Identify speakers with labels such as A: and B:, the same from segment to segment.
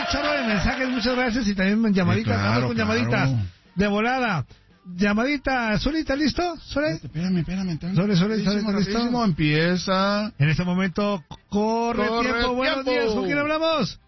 A: chorro de mensajes, muchas gracias, y también llamaditas,
B: Sí,
A: vamos con llamaditas, de volada. Llamadita, ¿Zuli, estás listo? ¿Zuli?
B: Espérame.
A: Sole, ¿estás listo?
B: Empieza.
A: En este momento, corre tiempo, buenos días, ¿con quién hablamos?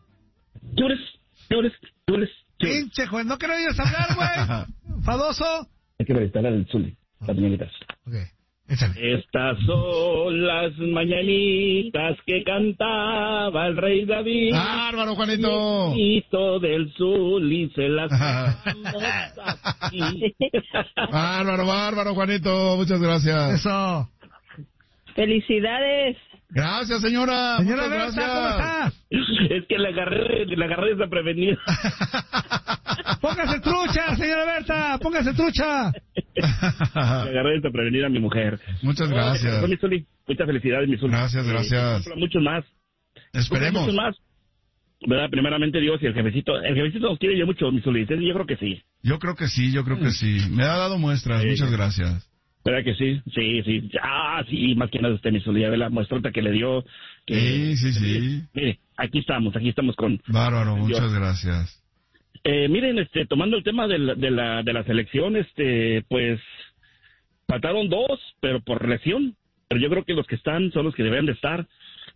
C: Llores.
A: Pinche juez, no quiero ir a hablar, güey. Fadoso.
C: Hay que recitar al Zuli, las mañanitas.
A: Ok, échale.
C: Estas son las mañanitas que cantaba el rey David.
B: ¡Bárbaro, Juanito!
C: Hijo del Zuli se las cantamos aquí.
B: Bárbaro, Juanito. Muchas gracias.
A: Eso.
D: Felicidades.
B: Gracias, señora.
A: Señora
B: Muchas
A: Berta, ¿cómo
B: gracias.
A: está?
C: Es que la agarré desaprevenida.
A: Póngase trucha, señora Berta, póngase trucha.
C: La agarré desaprevenida a mi mujer.
B: Muchas gracias.
C: Mi Zuli. Muchas felicidades, mi Zuli.
B: Gracias.
C: Muchos más.
B: Esperemos.
C: Muchos más. ¿Verdad? Primeramente Dios y el jefecito nos quiere ya mucho, mi Zuli. Yo creo que sí.
B: Yo creo que sí. Me ha dado muestras. Muchas gracias.
C: ¿Verdad que sí? Sí. Sí, más que nada usted, mi Zuli. Ya ve la muestrota que le dio.
B: Sí.
C: Mire, aquí estamos con...
B: Bárbaro,
C: Dios.
B: muchas gracias.
C: Miren, tomando el tema de la selección, pues faltaron 2, pero por lesión. Pero yo creo que los que están son los que deben de estar.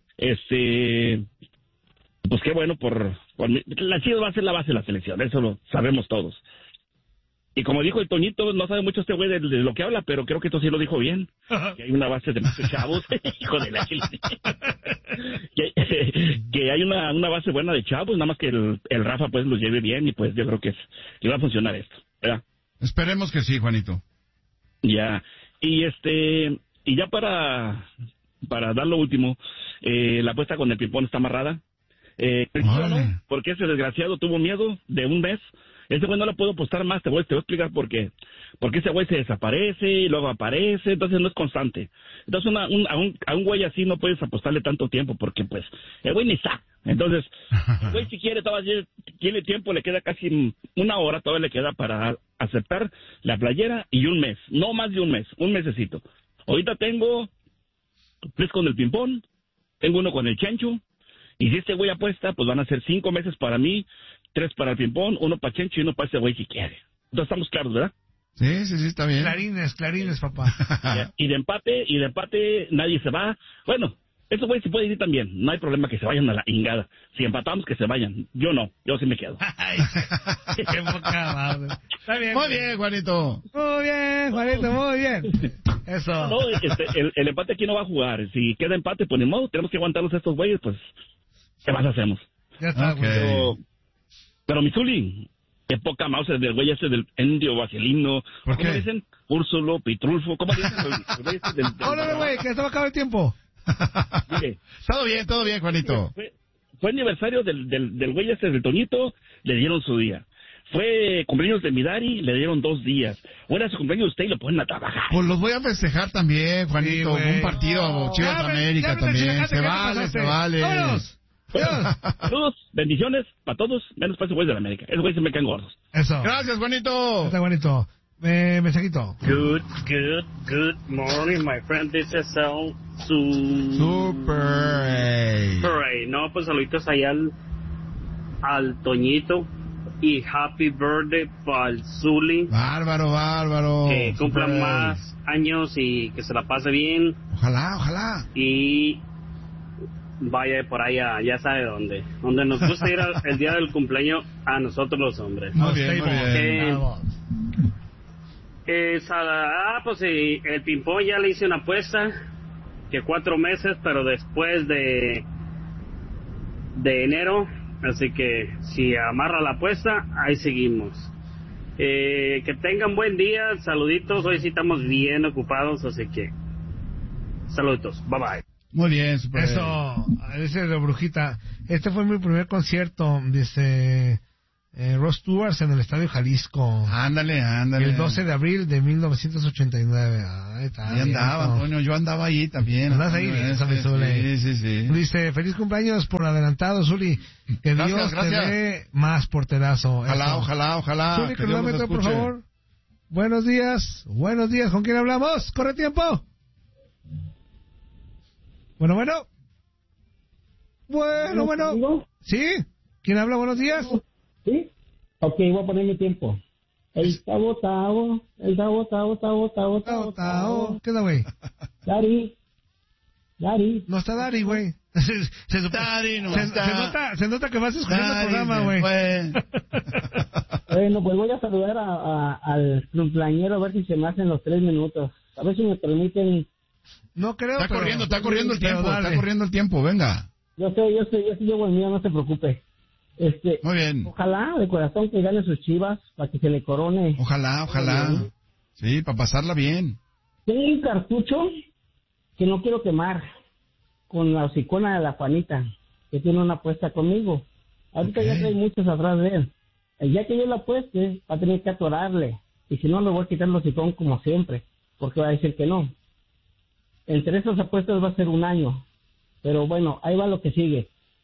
C: Pues qué bueno la Chivas va a ser la base de la selección, eso lo sabemos todos. Y como dijo el Toñito, no sabe mucho este güey de lo que habla, pero creo que esto sí lo dijo bien. Que hay una base de muchos chavos, hijo de la que hay una base buena de chavos, nada más que el Rafa pues los lleve bien y pues yo creo que va a funcionar esto, ¿verdad?
B: Esperemos que sí, Juanito.
C: Ya, y ya para dar lo último, la apuesta con el ping-pong está amarrada. No, porque ese desgraciado tuvo miedo de un mes. Ese güey no lo puedo apostar más, te voy a explicar por qué. Porque ese güey se desaparece y luego aparece, entonces no es constante. Entonces a un güey así no puedes apostarle tanto tiempo porque pues el güey ni sabe. Entonces, el güey si quiere, todavía tiene tiempo, le queda casi 1 hora, todavía le queda para aceptar la playera y un mes, no más de un mesecito. Ahorita tengo 3 con el ping-pong, tengo 1 con el chancho, y si este güey apuesta, pues van a ser 5 meses para mí, 3 para el ping-pong, 1 para Chencho y 1 para ese güey si quiere. Entonces estamos claros, ¿verdad?
B: Sí, está bien.
A: Clarines, papá.
C: Y de empate nadie se va. Bueno, esos güeyes se pueden ir también. No hay problema que se vayan a la ingada. Si empatamos, que se vayan. Yo no, yo sí me quedo.
A: Ay, qué poca madre. Está bien.
B: Muy bien, Juanito.
A: Muy bien, Juanito, muy bien. Eso.
C: No, el empate aquí no va a jugar. Si queda empate, pues ni modo, tenemos que aguantarlos a estos güeyes, pues, ¿qué más hacemos?
A: Ya está,
B: Okay.
C: Pero mi Zuli, qué poca mouse del güey ese del Endio Vaselino.
B: ¿Por
C: ¿Cómo
B: qué?
C: dicen? Úrsulo, Pitrulfo. ¿Cómo dicen? El güey ese
A: Órale, güey, que se va a acabar el tiempo.
C: Mire,
B: Todo bien, Juanito.
C: fue aniversario del güey ese del Toñito, le dieron su día. Fue cumpleaños de Midari, le dieron 2 días. O era su cumpleaños de usted y lo ponen a trabajar.
B: Pues los voy a festejar también, Juanito.
A: Sí,
B: un partido Chivas América también. Se vale.
A: ¡Vámonos!
C: Saludos, bendiciones para todos, menos para ese güey de la América. Esos güeyes se me caen gordos.
A: Eso.
B: Gracias, Juanito.
A: Está bonito. Mensajito.
E: Good morning, my friend. This is
B: Super.
E: Hooray. No, pues saluditos ahí al Toñito y happy birthday para el Zuli.
B: Bárbaro.
E: Que cumpla
B: Super.
E: más años y que se la pase bien.
B: Ojalá.
E: Y vaya por allá, ya sabe dónde. Donde nos gusta ir el día del cumpleaños a nosotros los hombres.
B: Muy bien.
E: Pues sí, el ping-pong ya le hice una apuesta que 4 meses, pero después de enero, así que si amarra la apuesta, ahí seguimos. Que tengan buen día, saluditos, hoy sí estamos bien ocupados, así que saluditos, bye bye.
B: Muy bien, Super.
A: Eso, dice de Brujita. Este fue mi primer concierto, dice Ross Stewart en el Estadio Jalisco.
B: Ándale.
A: El 12 de abril de 1989.
B: Ahí andaba, Antonio, yo andaba ahí también.
A: ¿Andás ahí?
B: Sí.
A: Dice, feliz cumpleaños por adelantado, Zuli. Que
B: Gracias.
A: Dios te dé más porterazo.
B: Ojalá.
A: Zuli, cronómetro, por favor. Buenos días. ¿Con quién hablamos? ¡Corre tiempo! Bueno. ¿Sí? ¿Quién habla? Buenos días.
D: ¿Sí? Ok, voy a poner mi tiempo. El Tavo Tavo.
A: ¿Qué onda, güey?
D: Dari.
A: No está Dari, güey.
B: Dari no está.
A: Se nota que vas escuchando el programa, güey.
D: Bueno, pues voy a saludar al cumpleañero a ver si se me hacen los 3 minutos. A ver si me permiten.
A: No creo,
B: Está corriendo el tiempo, venga.
D: Yo sé, llevo el mío, no se preocupe.
B: Muy bien.
D: Ojalá, de corazón, que gane sus Chivas para que se le corone.
B: Ojalá. Sí, para pasarla bien.
D: Tengo un cartucho que no quiero quemar con la hocicona de la Juanita, que tiene una apuesta conmigo. Ahorita ya hay muchos atrás de él. El día que yo la apueste, va a tener que atorarle. Y si no, le voy a quitar el hocicón como siempre, porque va a decir que no. Entre esas apuestas va a ser 1 año. Pero bueno, ahí va lo que sigue.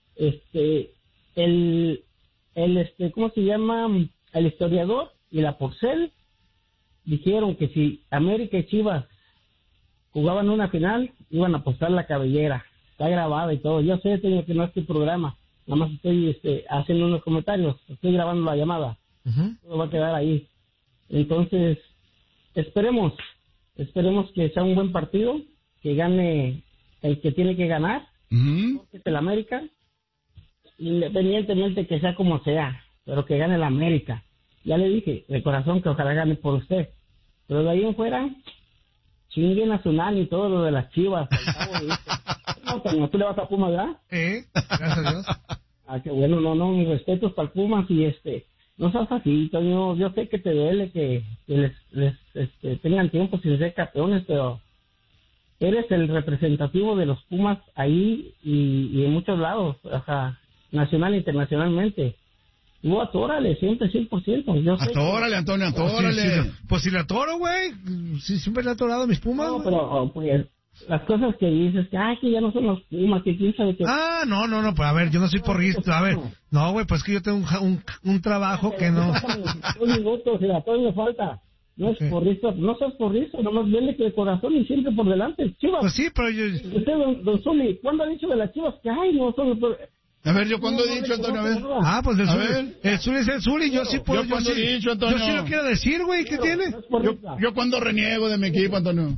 D: ¿Cómo se llama? El historiador y la Porcel dijeron que si América y Chivas jugaban una final, iban a apostar la cabellera. Está grabada y todo. Yo sé que no es tu programa. Nada más estoy haciendo unos comentarios. Estoy grabando la llamada. Todo va a quedar ahí. Entonces, esperemos que sea un buen partido, que gane el que tiene que ganar, que es el América, independientemente que sea como sea, pero que gane el América. Ya le dije, de corazón, que ojalá gane por usted. Pero de ahí en fuera, chinguen a Tsunami y todo lo de las Chivas. No, pero tú le vas a Pumas, ¿verdad?
A: Gracias a Dios.
D: Qué bueno, no, mis respetos para el Pumas y no seas así, Toño. Yo sé que te duele que les tengan tiempo sin ser campeones, pero eres el representativo de los Pumas ahí y en muchos lados, o sea, nacional e internacionalmente. Y vos atórale, siempre 100%. Yo sé
B: atórale, Antonio, atórale.
A: Pues si le atoro, güey. Sí, siempre le he atorado a mis Pumas.
D: No, pero pues, las cosas que dices, que ya no son los Pumas, que quién sabe qué.
A: No, pues a ver, yo no soy porrista. A ver, no, güey, pues que yo tengo un trabajo que no.
D: 2 minutos, y a todo me falta. No es porrista, no seas porrista, nomás viene que de corazón y siempre por delante. Chivas.
A: Pues sí, pero yo.
D: Usted, don Zuli, ¿cuándo ha dicho de las Chivas que no son?
B: A ver, ¿yo cuándo he dicho, Antonio? A ver.
A: Pues el Zuli es el Zuli, yo sí puedo.
B: ¿Yo cuándo he dicho, Antonio?
A: Yo sí lo quiero decir, güey, ¿qué tiene?
B: Yo cuando reniego de mi equipo, Antonio.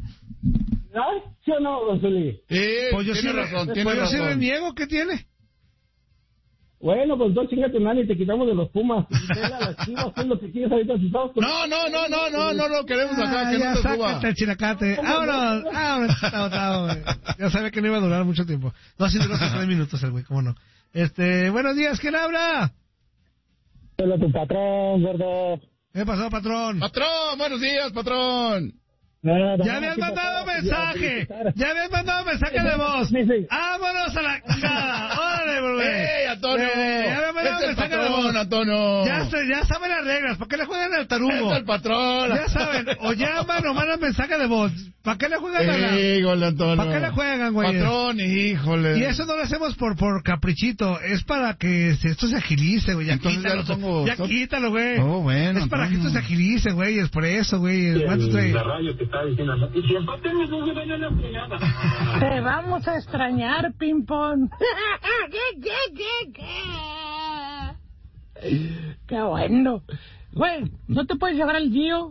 D: ¿Sí o no, don Zuli?
A: Pues yo
B: tiene razón.
A: Yo sí reniego, ¿qué tiene?
D: Bueno, pues tú chingate un año y te quitamos de los Pumas. Las Chivas son lo que quieres ahorita.
B: No lo queremos acá, que
A: ya
B: no te suba.
A: sácate el chiracate. Vámonos. Ya sabía que no iba a durar mucho tiempo. No, sí duró 3 minutos el güey, cómo no. Buenos días, ¿quién habla?
D: Hola, tu patrón, gordo.
A: ¿Qué pasó, patrón?
B: Patrón, buenos días, patrón.
A: Ya habías mandado mensaje. Ya habías mandado mensaje de voz. Vámonos a la chingada. Órale, güey.
B: Antonio.
A: Ya habías mandado mensaje de voz.
B: Antonio.
A: Ya saben las reglas. ¿Para qué le juegan al tarugo?
B: Es el patrón.
A: Ya saben. O llaman o mandan mensaje de voz. ¿Para qué le juegan a la...
B: Híjole, Antonio.
A: ¿Para qué le juegan, güey?
B: Patrón, híjole.
A: Y eso no lo hacemos por caprichito. Es para que esto se agilice, güey.
B: Entonces ya lo pongo.
A: Ya quítalo, güey.
B: Oh, bueno.
A: Es para que esto se agilice, güey. Es por eso, güey.
F: La radio que está diciendo. Y si empate no se vayan a la fregada.
G: Te vamos a extrañar, Pimpón. Qué bueno. Güey, ¿no te puedes llevar al Gio?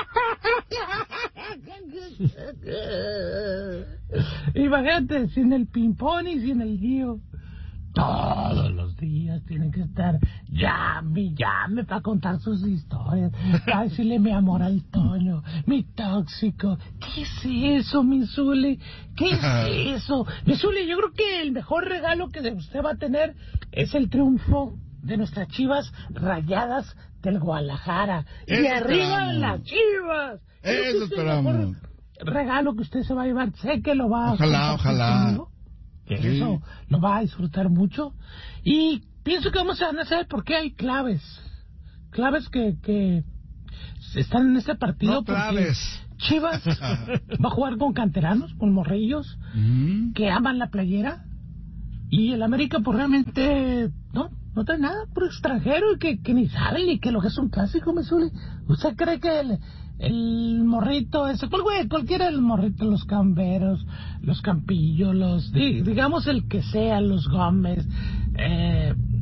G: Imagínate, sin el Pimpón y sin el Gio. Todos los días tienen que estar llame para contar sus historias, para decirle mi amor al Toño, mi tóxico. ¿Qué es eso, mi Zuli? ¿Qué es eso? Mi Zuli, yo creo que el mejor regalo que usted va a tener es el triunfo de nuestras Chivas Rayadas del Guadalajara. Y arriba las Chivas.
B: Eso esperamos.
G: El mejor regalo que usted se va a llevar. Sé que lo va a...
B: Ojalá.
G: Que eso lo va a disfrutar mucho. Y pienso que vamos a hacer porque hay claves que están en este partido.
A: No claves.
G: Chivas va a jugar con canteranos, con morrillos que aman la playera, y el América pues realmente no trae nada por extranjero y que ni saben ni que lo que es un clásico, Mesuli. ¿Usted cree que el morrito ese, cualquiera del morrito, los Camberos, los Campillo, digamos el que sea, los Gómez,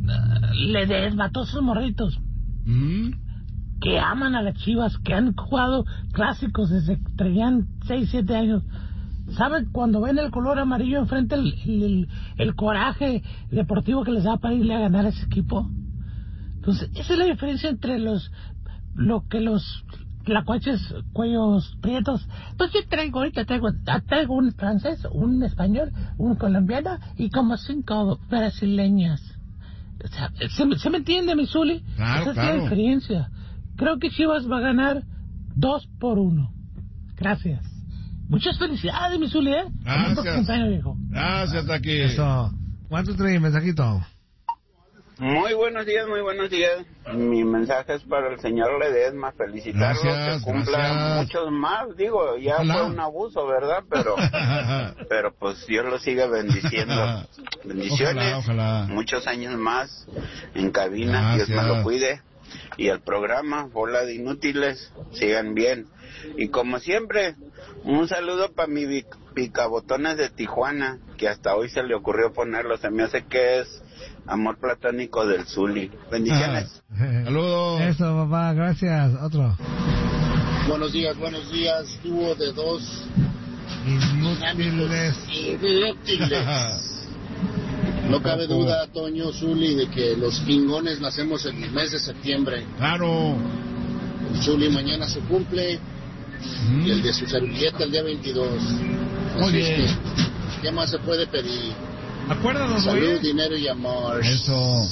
G: Ledesma, todos esos morritos que aman a las Chivas, que han jugado clásicos desde que tenían 6, 7 años, ¿saben cuando ven el color amarillo enfrente el coraje deportivo que les da para irle a ganar a ese equipo? Entonces, esa es la diferencia entre los tlacuaches cuellos prietos. Pues yo traigo un francés, un español, un colombiano y como 5 brasileñas. O sea, ¿se me entiende, mi Zuli?
B: Claro,
G: esa es la diferencia. Creo que Chivas va a ganar 2-1. Gracias. Muchas felicidades, mi Zuli, ¿eh?
B: Gracias.
G: Viejo.
B: Gracias, Taki.
A: Eso. ¿Cuánto trae mensajito?
H: Muy buenos días, muy buenos días. Mi mensaje es para el señor Ledesma, felicitarlo,
B: Gracias,
H: que cumpla
B: gracias.
H: muchos más. Digo, ya
B: Ojalá.
H: fue un abuso, ¿verdad? Pero pues Dios lo siga bendiciendo. Bendiciones,
B: Ojalá.
H: muchos años más en cabina,
B: Gracias.
H: Dios me lo cuide. Y el programa, bola de inútiles, sigan bien. Y como siempre, un saludo para mi picabotones de Tijuana, que hasta hoy se le ocurrió ponerlo. Se me hace que es amor platónico del Zuli. Bendiciones.
B: Saludos.
A: Eso, papá, gracias. Otro.
I: Buenos días, dúo de dos
A: Inútiles.
I: inútiles. No cabe duda, Toño, Zuli, de que los pingones nacemos en el mes de septiembre.
B: Claro.
I: El Zuli mañana se cumple y el de su servilleta el día 22. Así es que, ¿qué más se puede pedir?
A: Acuérdanos,
I: Salud,
A: güey.
I: dinero y amor.
B: Eso.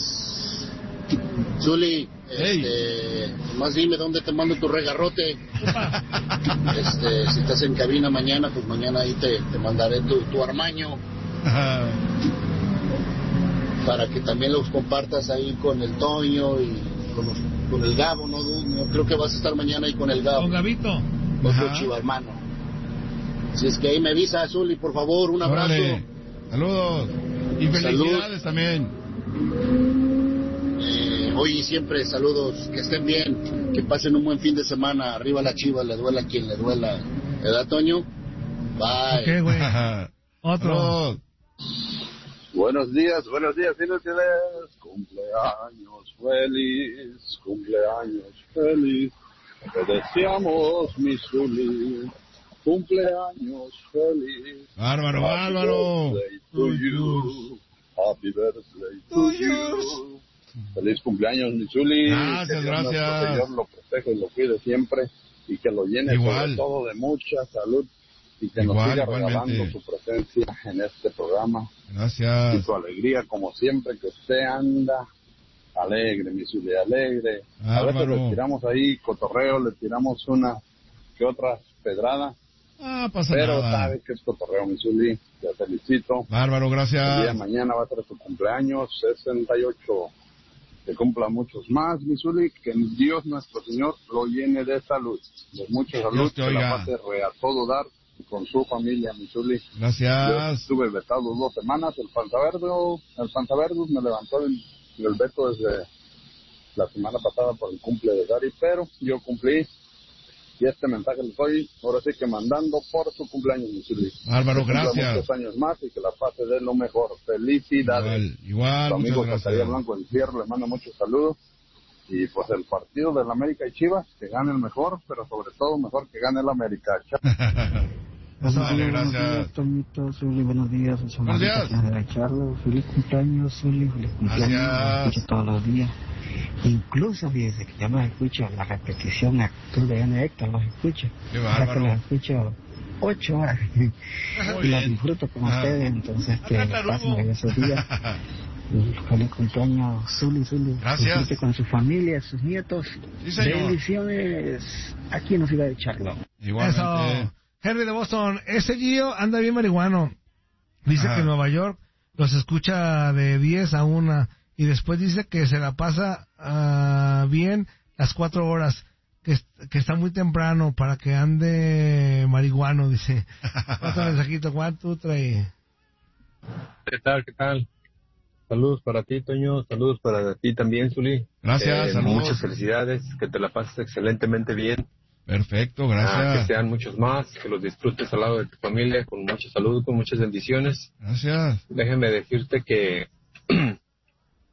I: Zuli, más dime dónde te mando tu regarrote. Si estás en cabina mañana, pues mañana ahí te mandaré tu armaño. Para que también los compartas ahí con el Toño y con el Gabo, no creo que vas a estar mañana ahí con el Gabo.
A: Con Gabito.
I: Otro chivo hermano. Si es que ahí me avisa, Zuli, por favor, un abrazo.
B: Órale. Saludos. Y felicidades también.
I: Hoy y siempre, saludos, que estén bien, que pasen un buen fin de semana. Arriba la Chiva, le duela a quien le duela. ¿Verdad, Toño? Bye.
A: ¿Qué, güey? Otro.
B: Saludos.
J: Buenos días, inútiles. Cumpleaños feliz. Te deseamos, mi Zuli. Cumpleaños feliz.
B: Bárbaro.
J: Happy birthday to you. Feliz cumpleaños, mi Zuli.
B: Gracias.
J: Nuestro Señor lo proteja y lo cuide siempre y que lo llene sobre todo de mucha salud y que nos siga regalando su presencia en este programa.
B: Gracias.
J: Y su alegría, como siempre, que usted anda alegre, mi Zuli, alegre. A veces le tiramos ahí cotorreo, le tiramos una que otra pedrada.
B: Pasa
J: pero
B: nada.
J: sabe que es cotorreo, mi Zuli. Te felicito.
B: Bárbaro, gracias.
J: El día de mañana va a ser su cumpleaños, 68. Que cumpla muchos más, mi Zuli, que Dios nuestro Señor lo llene de salud, de mucha salud, que la pase a todo dar con su familia, mi Zuli.
B: Gracias.
J: Yo estuve vetado 2 semanas, el Pantaverdus me levantó el veto desde la semana pasada por el cumple de Gary, pero yo cumplí. Y este mensaje les doy, ahora sí que mandando por su cumpleaños, mi Zuli.
B: Álvaro, gracias.
J: Muchos años más y que la pase de lo mejor. Felicidades.
B: Igual,
J: su amigo
B: muchas
J: Zacarías
B: gracias.
J: Blanco del Fierro le manda muchos saludos. Y pues el partido del América y Chivas, que gane el mejor, pero sobre todo mejor que gane el América.
B: Gracias.
K: Toñito, Zuli, buenos días.
B: Buenos días.
K: Charlo, feliz cumpleaños, Zuli, feliz cumpleaños.
B: Gracias.
K: Lo escucho todos los días. Incluso, fíjese que yo los escucho, la repetición actual de N. Héctor, los escucho.
B: Qué
K: O sea que
B: bárbaro.
K: los escucho 8 horas. Y los disfruto con ustedes, entonces que pasen en esos días. Y feliz cumpleaños, Zuli.
B: Gracias.
K: Disfrute con su familia, sus nietos.
B: Sí, señor.
K: Bendiciones aquí en la ciudad de Charlo.
B: Igualmente.
A: Eso. Henry de Boston, ese Gio anda bien marihuano. Dice que en Nueva York los escucha de 10 a 1 y después dice que se la pasa bien las 4 horas, que está muy temprano para que ande marihuano, dice. Otro mensajito, ¿cuánto trae?
L: ¿Qué tal? Saludos para ti, Toño. Saludos para ti también, Zuli.
B: Gracias, saludos.
L: Muchas felicidades. Que te la pases excelentemente bien.
B: Perfecto, gracias.
L: Que sean muchos más. Que los disfrutes al lado de tu familia con mucha salud, con muchas bendiciones.
B: Gracias.
L: Déjame decirte que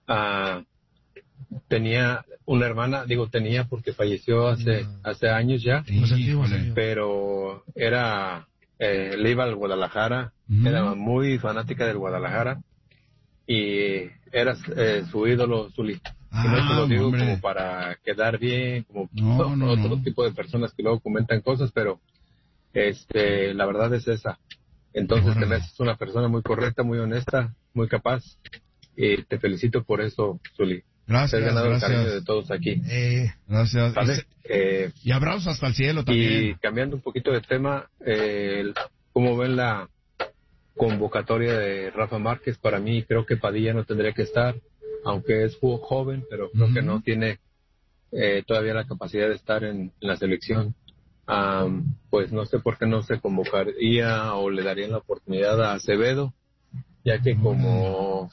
L: tenía una hermana, tenía porque falleció hace años ya, pero le iba al Guadalajara, era muy fanática del Guadalajara y era su ídolo, Zuli. Y no te lo digo como para quedar bien, como otro tipo de personas que luego comentan cosas, pero la verdad es esa. Entonces te ves una persona muy correcta, muy honesta, muy capaz, y te felicito por eso, Zuli.
B: Gracias,
L: te has ganado el cariño de todos aquí.
B: Gracias.
L: ¿Vale?
B: Y abrazos hasta el cielo también.
L: Y cambiando un poquito de tema, ¿cómo ven la convocatoria de Rafa Márquez? Para mí creo que Padilla no tendría que estar, aunque es joven, pero creo que no tiene todavía la capacidad de estar en la selección. Pues no sé por qué no se convocaría o le darían la oportunidad a Acevedo, ya que como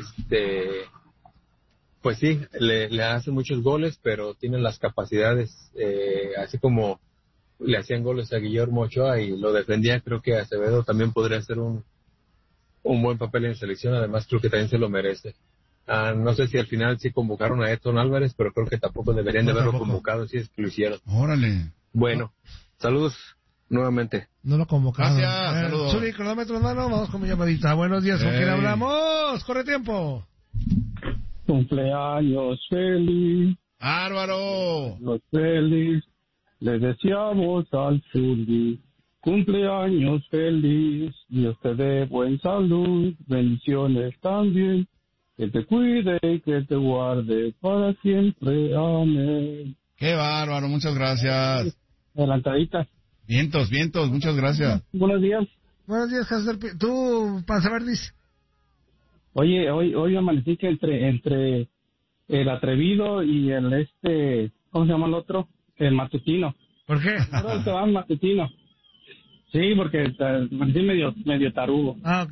L: pues sí, le hacen muchos goles, pero tiene las capacidades, así como le hacían goles a Guillermo Ochoa y lo defendía. Creo que Acevedo también podría hacer un buen papel en selección, además creo que también se lo merece. No sé si al final sí convocaron a Edson Álvarez, pero creo que tampoco deberían de haberlo convocado si es que lo hicieron.
B: Órale.
L: Bueno, saludos nuevamente.
A: No lo convocaron.
L: Gracias, saludos.
A: Zuli, cronómetro en mano, vamos con mi llamadita. Buenos días, ¿con quién hablamos? ¡Corre tiempo!
M: Cumpleaños feliz.
B: ¡Álvaro!
M: Los feliz. Le deseamos al Zuli. Cumpleaños feliz. Dios te dé buen salud. Bendiciones también. Que te cuide y que te guarde para siempre. Amén.
B: ¡Qué bárbaro! Muchas gracias.
M: Adelantadita.
B: Vientos, muchas gracias.
M: Buenos días.
A: Buenos días, Jesús. Tú, Panza Verdis.
M: Oye, hoy amanecí que entre el atrevido y el ¿cómo se llama el otro? El matutino.
A: ¿Por qué?
M: Ahora se va el matutino. Sí, porque amanecí medio tarugo.
A: Ok.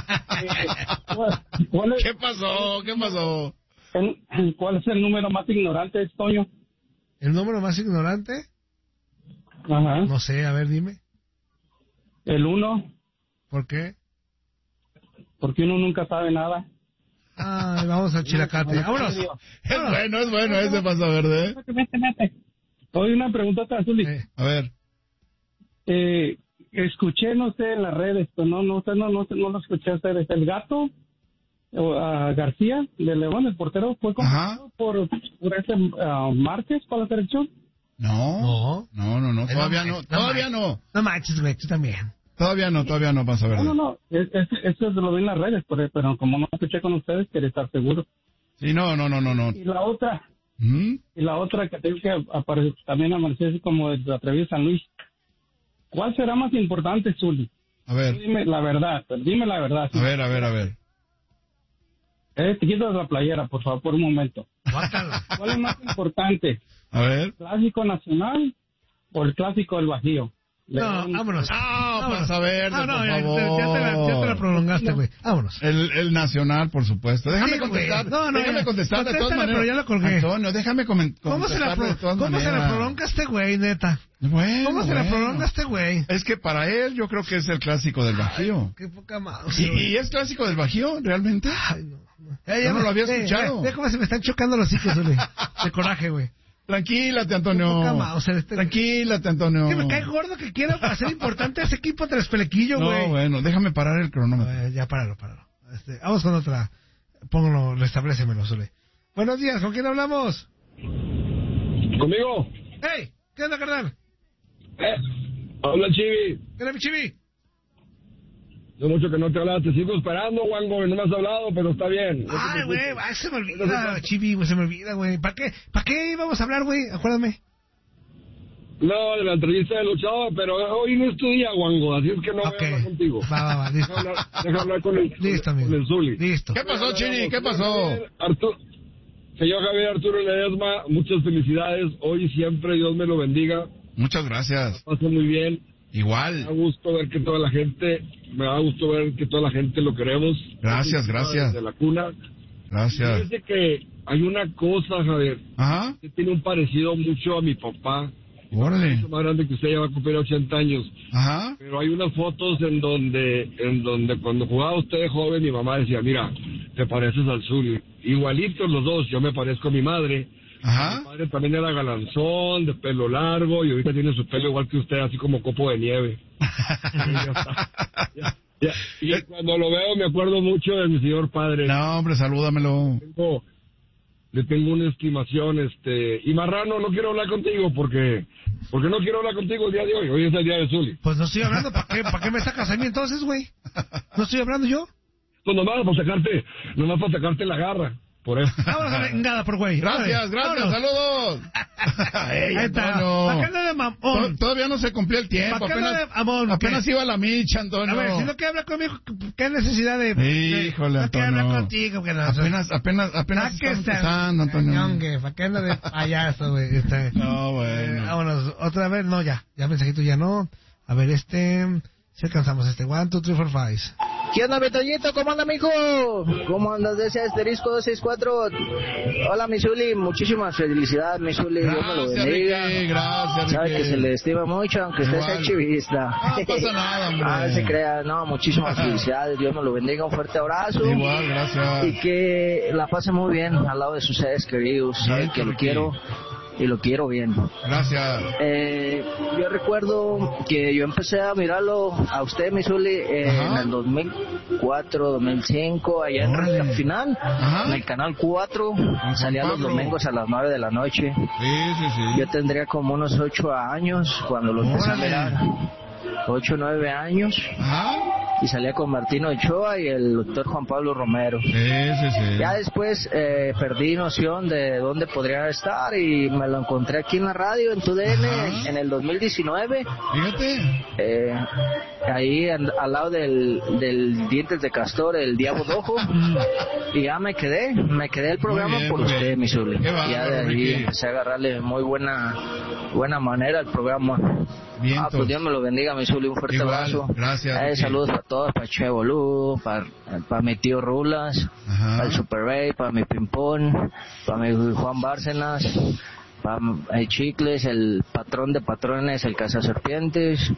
B: ¿Qué pasó?
M: ¿Cuál es el número más ignorante, Toño?
A: ¿El número más ignorante?
M: Ajá.
A: No sé, a ver, dime.
M: El 1.
A: ¿Por qué?
M: Porque uno nunca sabe nada.
A: Vamos al Chilacate. ¡Vámonos!
B: Es bueno, ese Panza Verde.
M: Mete. Oye, una pregunta a Zuli.
B: A ver.
M: Escuché, no sé, en las redes, pero no lo escuché a ustedes. El Gato García de León, el portero, fue convocado por Márquez para la selección.
B: No. Todavía no.
A: No manches, güey, tú también.
B: Todavía no, Panza Verde.
M: No. Eso lo vi en las redes, pero como no escuché con ustedes, quería estar seguro.
B: Sí, no.
M: Y la otra que tengo que también amaneció así como de Atrevido San Luis. ¿Cuál será más importante, Zuli?
B: A ver.
M: Dime la verdad. ¿Sí?
B: A ver.
M: Te quitas la playera, por favor, por un momento. ¿Cuál es más importante?
B: A ver.
M: ¿El Clásico Nacional o el Clásico del Bajío?
A: Vámonos.
B: Panza Verde, por favor.
A: Ya te la prolongaste, güey. Vámonos.
B: El Nacional, por supuesto. Déjame contestar. Déjame contestar de todas maneras.
A: Pero ya lo colgué.
B: Antonio, déjame contestar de todas maneras.
A: ¿Cómo se la prolonga este güey, neta?
B: ¿Cómo
A: se la prolonga este güey?
B: Es que para él yo creo que es el Clásico del Bajío.
A: Qué poca madre.
B: ¿Y es Clásico del Bajío, realmente?
A: Ay, no.
B: Yo no lo había escuchado.
A: Ve cómo se me están chocando los hijos, güey. De coraje, güey.
B: Tranquilate, Antonio. Tranquilate, Antonio.
A: Que me cae gordo que quiera hacer importante a ese equipo tras Pelequillo, güey.
B: No, bueno, déjame parar el cronómetro.
A: Ya, páralo. Vamos con otra. Póngalo, restablécemelo, Zuli. Buenos días, ¿con quién hablamos?
N: ¿Conmigo?
A: ¡Hey! ¿Qué onda, carnal?
N: Habla Chivi.
A: ¿Qué onda, mi Chivi?
N: No mucho que no te hablaba, te sigo esperando, Wango, no me has hablado, pero está bien.
A: Ay, güey, se me olvida, Chivi, güey, se me olvida, güey. ¿Para qué íbamos a hablar, güey? Acuérdame.
N: No, de la entrevista de luchador, pero hoy no es tu día, Wango, así es que no voy a hablar contigo.
A: Va, listo.
N: Deja hablar con el Zuli.
A: Listo.
B: ¿Qué pasó, Chini? ¿Qué pasó?
N: Señor Javier Arturo Ledesma, muchas felicidades. Hoy y siempre, Dios me lo bendiga.
B: Muchas gracias.
N: Pasa muy bien.
B: Igual.
N: Me da gusto ver que toda la gente lo queremos.
B: Gracias.
N: Desde la cuna.
B: Gracias.
N: Fíjese que hay una cosa, Javier.
B: Ajá.
N: Que tiene un parecido mucho a mi papá.
B: Órale.
N: Mucho más grande que usted, ya va a cumplir 80 años.
B: Ajá.
N: Pero hay unas fotos en donde cuando jugaba usted de joven, mi mamá decía, mira, te pareces al Zuli. Igualitos los dos, yo me parezco a mi madre.
B: Ajá.
N: Mi padre también era galanzón, de pelo largo, y ahorita tiene su pelo igual que usted, así como copo de nieve. Y cuando lo veo me acuerdo mucho de mi señor padre.
B: No, hombre, salúdamelo.
N: Le tengo una estimación, y Marrano, no quiero hablar contigo porque no quiero hablar contigo el día de hoy. Hoy es el día de Zuli.
A: Pues no estoy hablando, ¿para qué me sacas a mí entonces, güey? ¿No estoy hablando yo?
N: Pues nomás para sacarte la garra. Por eso.
A: Vámonos a la vengada por güey.
B: Gracias, saludos.
A: Ahí está. ¿Para qué de mamón?
B: Todavía no se cumplió el tiempo. Apenas iba la micha, Antonio.
A: A ver, si no quiere hablar conmigo, ¿qué necesidad de...?
B: Híjole, Antonio.
A: No quiere hablar contigo. Que no,
B: apenas estamos empezando, Antonio.
A: ¿Para qué anda de payaso, güey?
B: No, bueno.
A: Vámonos, otra vez. No, ya mensajito ya no. A ver, si alcanzamos 1, 2, 3, 4, 5.
O: ¿Qué onda, Betoñito? ¿Cómo anda, mijo? ¿Cómo andas de ese asterisco 264? Hola, mi Zuli, muchísimas felicidades, mi Zuli. Dios me lo bendiga.
B: Gracias,
O: Sabe que se le estima mucho, aunque usted sea chivista.
B: No pasa nada, hombre.
O: No se crea, no, muchísimas felicidades. Dios me lo bendiga, un fuerte abrazo.
B: Igual, gracias.
O: Y que la pase muy bien al lado de sus seres queridos. Sabe que lo quiero. Y lo quiero bien.
B: Gracias.
O: Yo recuerdo que yo empecé a mirarlo a usted, mi Zuli, en el 2004, 2005, allá en Recta Final, en el Canal 4, salía los domingos a las 9 de la noche.
B: Sí.
O: Yo tendría como unos 8 años cuando lo empecé a mirar. 8 o 9 años. Y salía con Martín Ochoa y el doctor Juan Pablo Romero.
B: Sí.
O: Ya después perdí noción de dónde podría estar y me lo encontré aquí en la radio, en TUDN, en el 2019.
B: Fíjate.
O: Ahí al lado del Dientes de Castor, el Diablo Rojo. Y ya me quedé el programa por usted, mi Zuli. Ya de ahí empecé a agarrarle muy buena manera al programa. Pues Dios me lo bendiga, mi Zuli, un fuerte abrazo.
B: Gracias.
O: Saludos para todos, para Che Bolú, para mi tío Rulas, para el Super Ray, para mi Pimpón, para mi Juan Bárcenas, para el Chicles, el patrón de patrones, el Cazaserpientes,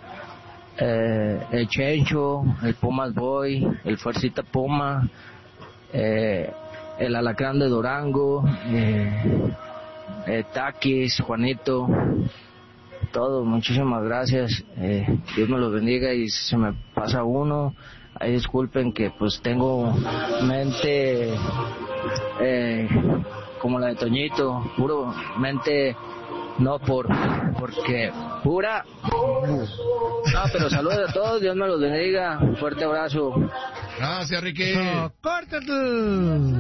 O: el Chencho, el Pumas Boy, el Fuercita Puma, el Alacrán de Durango, Taquis, Juanito, todo, muchísimas gracias. Dios me lo bendiga y si se me pasa uno, ahí disculpen que pues tengo mente como la de Toñito, puro mente, no porque pura. No, pero saludos a todos, Dios me los bendiga, fuerte abrazo.
B: Gracias, Ricky.
A: ¡Córtate!